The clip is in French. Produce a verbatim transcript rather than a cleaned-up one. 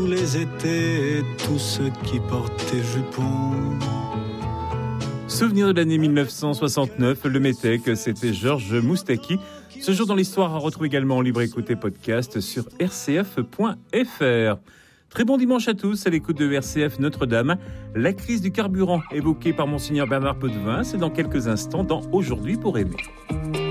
tous les étés, tous ceux qui portaient jupons. Souvenir de l'année dix-neuf cent soixante-neuf, le Métèque, c'était Georges Moustaki. Ce jour dans l'histoire à retrouver également en libre écoute et podcast sur r c f point f r. Très bon dimanche à tous, à l'écoute de R C F Notre-Dame. La crise du carburant évoquée par Monseigneur Bernard Potvin, c'est dans quelques instants dans Aujourd'hui pour aimer.